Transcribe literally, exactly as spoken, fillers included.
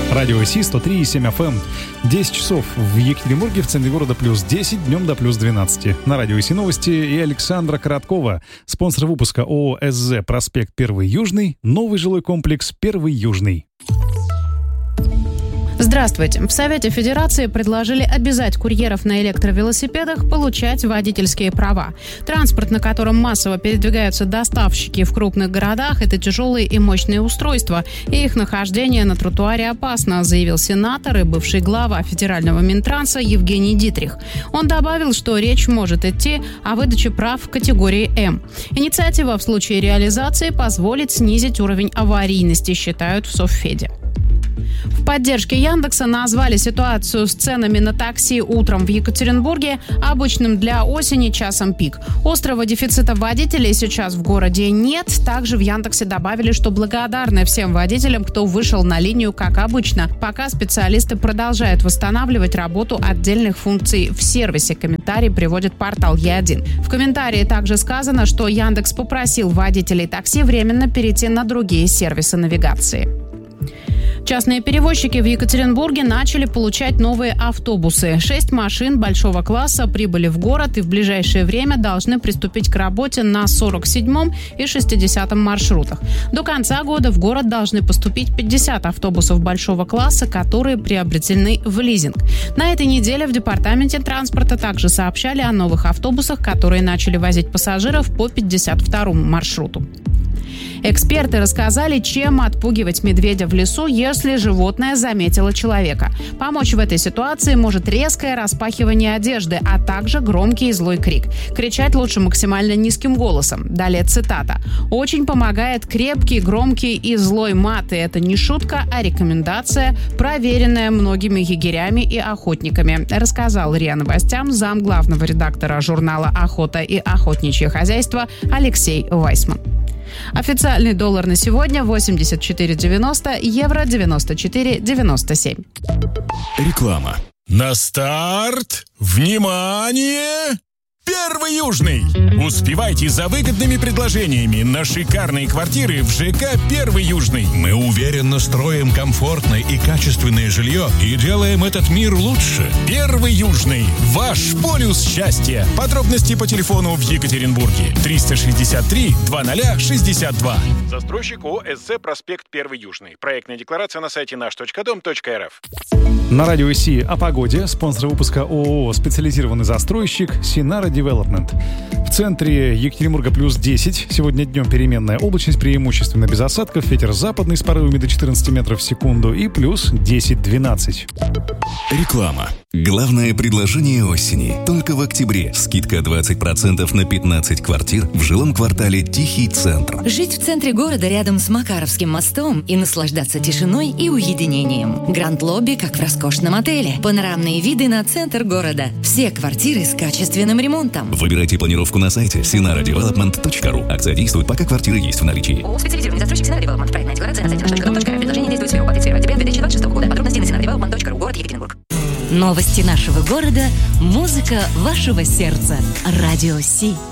Радио Си сто три и семь эф эм. десять часов в Екатеринбурге, в центре города плюс десять, днем до плюс двенадцать. На Радио Си новости и Александра Короткова. Спонсор выпуска ООО СЗ «Проспект Первый Южный», новый жилой комплекс «Первый Южный». Здравствуйте. В Совете Федерации предложили обязать курьеров на электровелосипедах получать водительские права. Транспорт, на котором массово передвигаются доставщики в крупных городах, это тяжелые и мощные устройства, и их нахождение на тротуаре опасно, заявил сенатор и бывший глава федерального Минтранса Евгений Дитрих. Он добавил, что речь может идти о выдаче прав в категории М. Инициатива в случае реализации позволит снизить уровень аварийности, считают в Совфеде. В поддержке Яндекса назвали ситуацию с ценами на такси утром в Екатеринбурге обычным для осени часом пик. Острого дефицита водителей сейчас в городе нет. Также в Яндексе добавили, что благодарны всем водителям, кто вышел на линию как обычно, пока специалисты продолжают восстанавливать работу отдельных функций в сервисе. Комментарий приводит портал Е один. В комментарии также сказано, что Яндекс попросил водителей такси временно перейти на другие сервисы навигации. Частные перевозчики в Екатеринбурге начали получать новые автобусы. Шесть машин большого класса прибыли в город и в ближайшее время должны приступить к работе на сорок седьмом и шестидесятом маршрутах. До конца года в город должны поступить пятьдесят автобусов большого класса, которые приобретены в лизинг. На этой неделе в департаменте транспорта также сообщали о новых автобусах, которые начали возить пассажиров по пятьдесят второму маршруту. Эксперты рассказали, чем отпугивать медведя в лесу, если животное заметило человека. Помочь в этой ситуации может резкое распахивание одежды, а также громкий и злой крик. Кричать лучше максимально низким голосом. Далее цитата. «Очень помогает крепкий, громкий и злой мат. И это не шутка, а рекомендация, проверенная многими егерями и охотниками», рассказал РИА Новостям зам главного редактора журнала «Охота и охотничье хозяйство» Алексей Вайсман. Официальный доллар на сегодня восемьдесят четыре девяносто, евро девяносто четыре девяносто семь. Реклама. На старт! Внимание! Первый Южный! Успевайте за выгодными предложениями на шикарные квартиры в ЖК «Первый Южный». Мы уверенно строим комфортное и качественное жилье и делаем этот мир лучше. «Первый Южный» – ваш полюс счастья. Подробности по телефону в Екатеринбурге триста шестьдесят три двадцать шестьдесят два. Застройщик ООО СЗ «Проспект Первый Южный». Проектная декларация на сайте наш точка дом точка эр эф. На Радио Си о погоде. Спонсор выпуска ООО «Специализированный застройщик» Синара Девелопмент. В центре Екатеринбурга плюс десять. Сегодня днем переменная облачность, преимущественно без осадков. Ветер западный с порывами до четырнадцати метров в секунду и плюс десять-двенадцать. Реклама. Главное предложение осени. Только в октябре скидка двадцать процентов на пятнадцать квартир в жилом квартале «Тихий центр». Жить в центре города рядом с Макаровским мостом и наслаждаться тишиной и уединением. Гранд-лобби, как в роскошном отеле. Панорамные виды на центр города. Все квартиры с качественным ремонтом. Выбирайте планировку на сайте синара девелопмент точка ру. Акция действует, пока квартиры есть в наличии. ООО «Специализированный застройщик Синара Девелопмент». Проектная декларация на сайте наш точка дом точка эр эф. Предложение действует с первого по тридцать первое октября две тысячи двадцать шестого года. Подробности на синара девелопмент точка ру. Город Екатеринбург. Новости нашего города, музыка вашего сердца. Радио Си.